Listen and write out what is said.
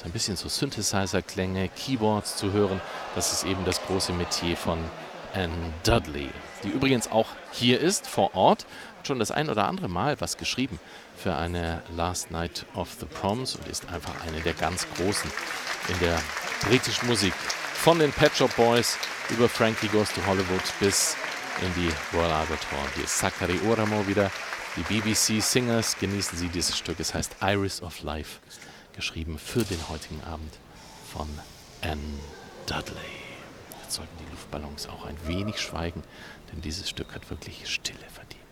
ein bisschen so Synthesizer-Klänge, Keyboards zu hören. Das ist eben das große Metier von Anne Dudley, die übrigens auch hier ist, vor Ort, hat schon das ein oder andere Mal was geschrieben für eine Last Night of the Proms und ist einfach eine der ganz Großen in der britischen Musik. Von den Pet Shop Boys über Frankie Goes to Hollywood bis in die Royal Albert Hall. Hier ist Zachary Oramo wieder. Die BBC Singers, genießen Sie dieses Stück. Es heißt Iris of Life, geschrieben für den heutigen Abend von Anne Dudley. Jetzt sollten die Luftballons auch ein wenig schweigen, denn dieses Stück hat wirklich Stille verdient.